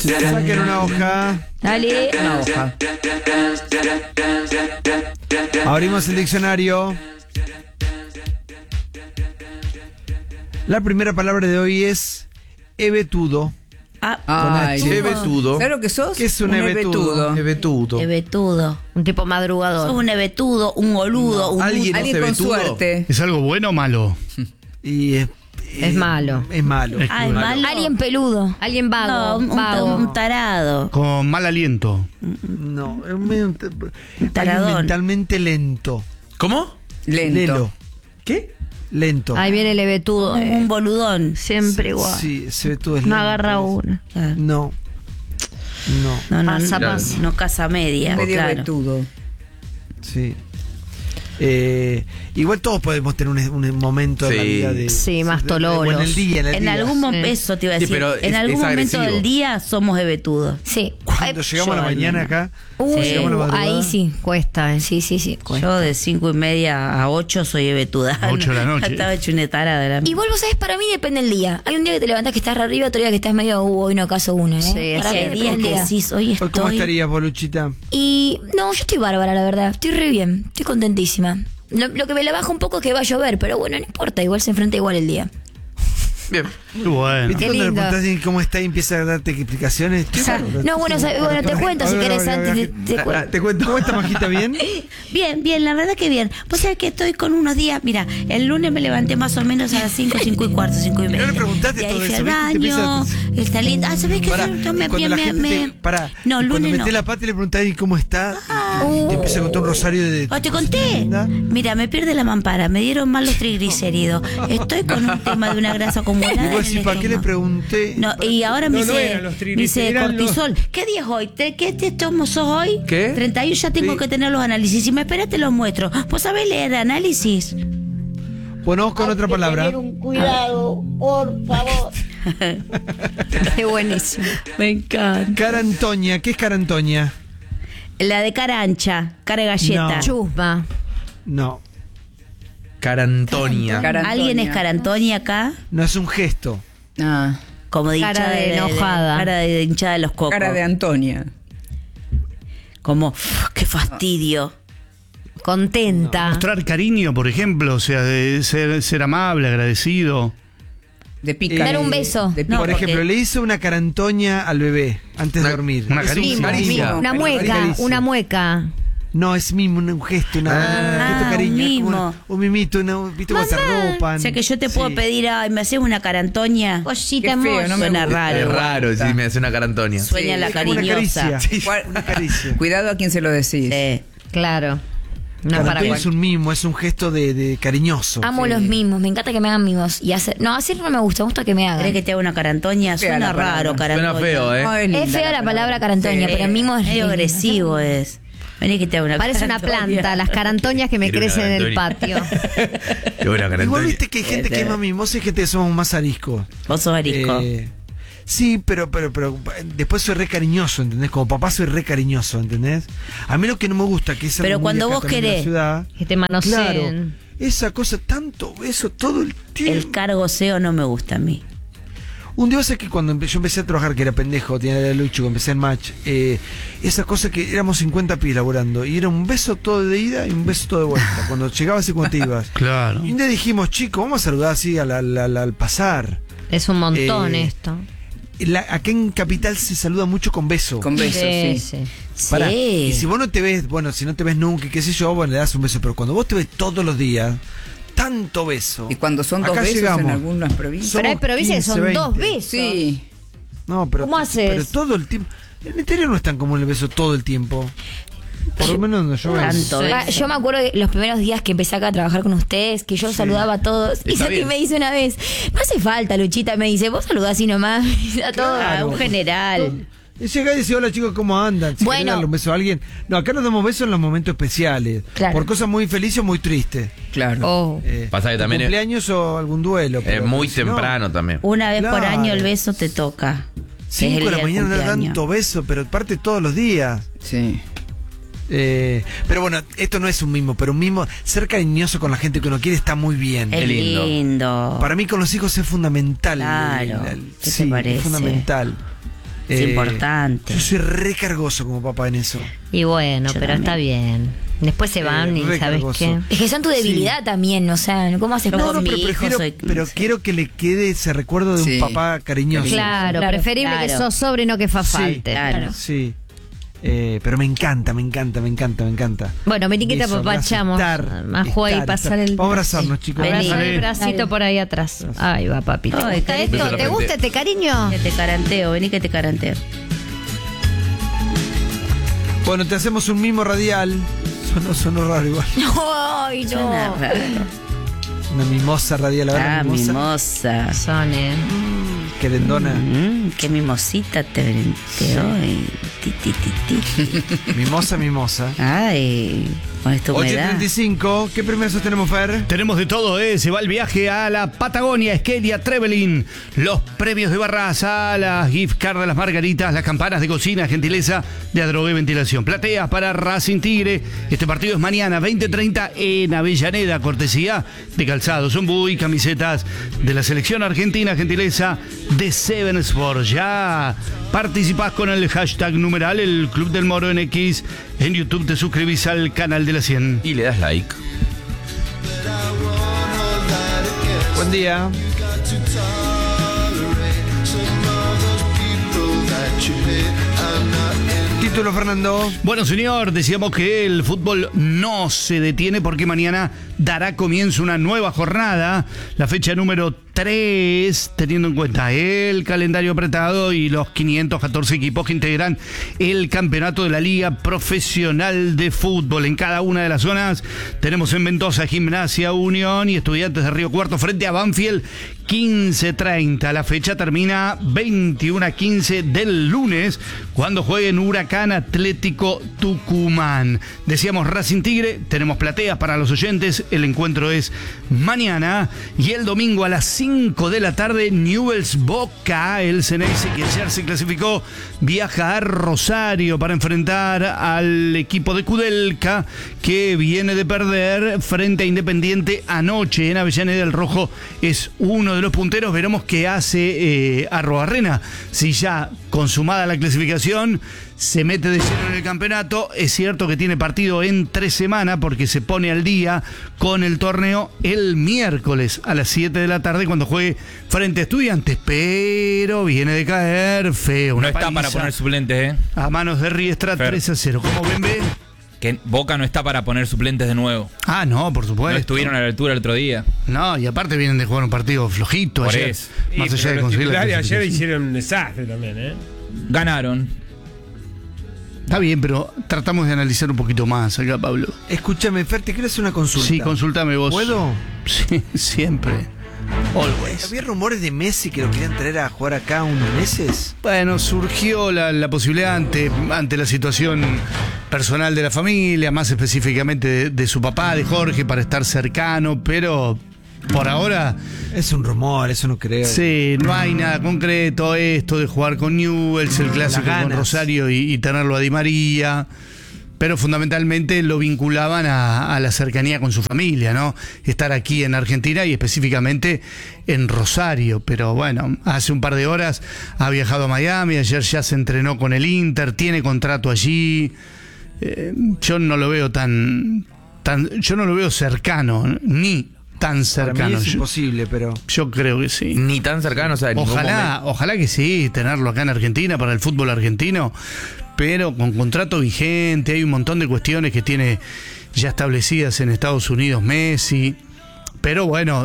Saquen una hoja. Dale. Una hoja. Abrimos el diccionario. La primera palabra de hoy es hebetudo. Ay, hebetudo. ¿Sabes lo que sos? ¿Qué es un hebetudo? Hebetudo. Hebetudo. Un tipo madrugador. Sos un hebetudo, un boludo, un ¿Alguien Alguien es con hebetudo? suerte. ¿Es algo bueno o malo? Y Es malo. Es malo. Ah, es malo. Alguien peludo. Alguien vago. No, vago. un tarado. Con mal aliento. No, es medio taradón. alguien mentalmente lento. ¿Cómo? Lento. Lelo. ¿Qué? Lento. Ahí viene el hebetudo. Un boludón. Siempre igual. Sí, ese hebetudo es No lento. agarra una. Claro. No. No. No, Pasa, Claro. pasa. no casa media. Medio claro. vetudo. Sí. Igual todos podemos tener un momento en la Sí. vida de... Sí, más tololos. o en el día, En día. algún momento, Sí. eso te iba a Sí, decir. pero en es algún momento agresivo. del día somos hebetudos. Sí. Cuando llegamos a la yo, mañana acá, llegamos a la madrugada. Ahí sí, cuesta. Sí, sí, sí. Cuesta. Yo de 5:30 a 8 soy hebetuda. A 8 de la noche. Estaba hecho una tarada de la Y vos lo sabés, para mí depende del día. Hay un día que te levantás que estás arriba, otro día que estás medio, hoy no acaso uno, ¿eh? Sí, Para mí hay depende días del que día. decís, hoy Hoy, ¿cómo estoy... estarías, Boluchita? Y no, yo estoy bárbara, la verdad. Estoy re bien. Estoy contentísima. Lo que me la baja un poco es que va a llover, pero bueno, no importa. Igual se enfrenta igual el día. Bien. Qué bueno. ¿Viste Qué cuando le lindo. preguntás cómo está y empieza a darte explicaciones? No, bueno, te cuento si querés antes. Te cuento. ¿Cómo está, Majita? ¿Bien? Bien, bien, la verdad que bien. Vos sabés que estoy con unos días, mira, el lunes me levanté más o menos a las 5:15, 5:30. No le preguntaste Y ahí todo fui eso, al ¿viste? Te baño, está lindo. Ah, ¿sabés qué? Pará, Yo me, cuando la me, gente me- te... Pará, No, y cuando lunes no. metés la pata y le preguntás ¿y cómo está? Y te empieza a contar un rosario de... Oh, te conté. Mira, me pierde la mampara, me dieron mal los triglicéridos. Estoy con un tema de una grasa Y acumulada. vos en decís, el ¿para qué le estómago. pregunté? No, y ahora me No, no dice, eran los me dice triglicéridos, eran los- cortisol. ¿Qué día es hoy? ¿Qué tomo sos hoy? ¿Qué? 31, ya tengo Sí. que tener los análisis. Si me esperas te los muestro. ¿Vos sabés leer análisis? Bueno, vamos con otra palabra. Cuidado, por favor. Qué buenísimo. Me encanta. Carantoña, ¿qué es carantoña? La de cara ancha, cara de galleta. No. Chusma. No, Carantonia. ¿Alguien es carantonia acá? no es un gesto. Ah, Como de Cara hinchada de enojada. cara de hinchada de los cocos. cara de Antonia. Como, qué fastidio. Contenta. Mostrar cariño, por ejemplo, o sea, de ser amable, agradecido. De pica. Dar un beso. De pica. Por porque- ejemplo, le hizo una carantoña al bebé antes de Una- dormir. una Es un caricia. Caricia. Una mueca, Caricia. una mueca. No, es mimo, un gesto, un gesto de cariño. un es como mimo. un mimito, ¿viste cómo se arropan? O sea que yo te puedo Sí. pedir, ay, me haces una carantoña. Cosita Qué feo, hermosa. no me Suena gusta. raro. Es igual. raro si me hace una carantonia. Sueña la Es como una cariñosa. caricia. Sí. Una caricia. Cuidado a quien se lo decís. Sí. Claro. No para Carantoña es cual. un mimo, es un gesto de cariñoso. Amo los mimos, me encanta que me hagan mimos. Y hacer, no, hacer no me gusta que me ¿Querés hagan. que te haga una carantoña? Fea Suena la palabra. raro, carantoña. Suena feo, ¿eh? No, Es linda fea la palabra carantoña, Sí. pero mimo es medio lindo. agresivo es. Vení que te haga una Parece una carantoña. planta, las carantoñas que me Quiero una crecen en el carantoña. patio. Qué buena Igual carantonia. viste que hay gente que es más mimosa y gente que somos más ariscos. Vos sos arisco. Sí, pero después soy re cariñoso, ¿entendés? Como papá soy re cariñoso, ¿entendés? A mí lo que no me gusta que es Pero algo muy cuando acá vos también en la querés. ciudad. Que te manoseen. Claro, esa cosa, tanto beso todo el tiempo. El cargoseo no me gusta a mí. Un día sé que cuando yo empecé a trabajar, que era pendejo, tenía la Lucho, que empecé en Match, esa cosa que éramos 50 pibes laburando, y era un beso todo de ida y un beso todo de vuelta, cuando llegabas y cuando te ibas. Claro. Y un día dijimos, chicos, vamos a saludar así al pasar. Es un montón esto. Acá en Capital se saluda mucho con beso. Con besos, sí. Sí. Pará, Sí. y si vos no te ves, bueno, si no te ves nunca, y qué sé yo, bueno, le das un beso, pero cuando vos te ves todos los días, tanto beso. Y cuando son dos Acá besos llegamos. en algunas provincias. Pero hay Somos provincias que 15, son 20. dos besos. Sí. No, pero, ¿Cómo haces? pero todo el tiempo. En el interior no es tan común el beso todo el tiempo. Por lo menos donde yo veo. Tanto beso. Yo me acuerdo de los primeros días que empecé acá a trabajar con ustedes, que yo saludaba a todos. Y Está Santi bien. me dice una vez, no hace falta, Luchita, me dice, vos saludás así nomás. A todos. Ah, un general. Y llega y dice, hola chicos, ¿cómo andan? Si Bueno. querés darle un beso a alguien. No, acá nos damos besos en los momentos especiales. Claro. Por cosas muy felices o muy tristes. Claro. Oh. Pasa que también es- cumpleaños o algún duelo. Es pero muy si no, temprano también. Una vez por Claro. año el beso te toca. Es 5 el de la día del mañana dar cumpleaños. tanto beso, pero aparte todos los días. Sí. Pero bueno, esto no es un mimo, pero un mimo, ser cariñoso con la gente que uno quiere está muy bien. Es lindo. lindo. Para mí con los hijos es fundamental. Claro. ¿Qué te sí, parece? es fundamental. Es importante. Yo soy recargoso como papá en eso. Y bueno, Yo pero también. está bien. Después se van y re ¿sabes cargoso. qué? Es que son tu debilidad también, o sea, ¿cómo haces No, para con mi pero hijo prefiero, soy- pero quiero que le quede ese recuerdo de Sí. un papá cariñoso. Claro, Claro, preferible que claro. sos sobre y no que fa Sí, falte. claro. Sí. Pero me encanta. Bueno, vení que te Eso, apapachamos. estar, A jugar y estar, pasar estar. el... Vamos a abrazarnos, chicos. Abrazar Dale. el bracito Dale. por ahí atrás. Ahí va, papi. ¿Te Ay, gusta cariño. esto? Beso en la ¿Te frente. gusta este cariño? Que te caranteo, vení que te caranteo. Bueno, te hacemos un mimo radial. Sonó raro igual. Ay, Suena no. raro. Una mimosa radial. A ver, la Mimosa. Son, Querendona. Qué mimosita te hoy. Ti, ti, ti, ti. Mimosa. Ay, con esta humedad. 8:35. ¿Qué premios tenemos, Fer? Tenemos de todo, se va el viaje a la Patagonia, Esquelia, Trevelin, los premios de Barraza, las gift cards de las margaritas, las campanas de cocina, gentileza de Adrogué Ventilación. Plateas para Racing Tigre. Este partido es mañana, 20:30 en Avellaneda, cortesía de Calzados Ombuy, camisetas de la selección argentina, gentileza de Seven Sports. Ya participás con el hashtag numeral, el Club del Moro en X. En YouTube te suscribís al canal de la 100. Y le das like. Buen día. Título, Fernando. Bueno, señor, decíamos que el fútbol no se detiene porque mañana dará comienzo una nueva jornada, la fecha número 3, teniendo en cuenta el calendario apretado y los 514 equipos que integran el campeonato de la Liga Profesional de Fútbol. En cada una de las zonas tenemos en Mendoza Gimnasia, Unión y Estudiantes de Río Cuarto frente a Banfield, 15:30. La fecha termina 21:15 del lunes, cuando jueguen Huracán Atlético Tucumán. Decíamos Racing Tigre, tenemos plateas para los oyentes, el encuentro es mañana, y el domingo a las 5 de la tarde, Newell's Boca, el Ceneice que ayer se clasificó, viaja a Rosario para enfrentar al equipo de Kudelka, que viene de perder frente a Independiente anoche en Avellaneda. El rojo es uno de los punteros. Veremos qué hace Arrobarrena, si ya consumada la clasificación se mete de lleno en el campeonato. Es cierto que tiene partido en 3 semanas porque se pone al día con el torneo el miércoles a las 7 de la tarde cuando juegue frente a Estudiantes, pero viene de caer feo. No Una está para paliza poner suplentes, a manos de Riestra, Fer. 3-0. ¿Cómo ven? Que Boca no está para poner suplentes de nuevo. Ah, no, por supuesto. No estuvieron a la altura el otro día. No, y aparte vienen de jugar un partido flojito Por ayer. eso. Más allá de conseguir la ayer clasificación. hicieron un desastre también, ¿eh? Ganaron. Está bien, pero tratamos de analizar un poquito más acá, Pablo. Escúchame, Fer, te quiero hacer una consulta. Sí, consúltame vos. ¿Puedo? Sí, siempre. Always. ¿Había rumores de Messi que lo querían traer a jugar acá unos meses? Bueno, surgió la posibilidad ante la situación personal de la familia, más específicamente de su papá, de Jorge, para estar cercano, pero por ahora Es un rumor, eso no creo. sí, no hay nada concreto. Esto de jugar con Newell's, el clásico Las con ganas. Rosario y tenerlo a Di María. Pero fundamentalmente lo vinculaban a la cercanía con su familia, ¿no? Estar aquí en Argentina y específicamente en Rosario. Pero bueno, hace un par de horas ha viajado a Miami, ayer ya se entrenó con el Inter, tiene contrato allí. Yo no lo veo yo no lo veo cercano, ni tan Para mí cercano. es imposible, pero... Yo creo que sí. Ni tan cercano, o sea, en ningún momento. Ojalá que sí, tenerlo acá en Argentina para el fútbol argentino, pero con contrato vigente. Hay un montón de cuestiones que tiene ya establecidas en Estados Unidos Messi, pero bueno,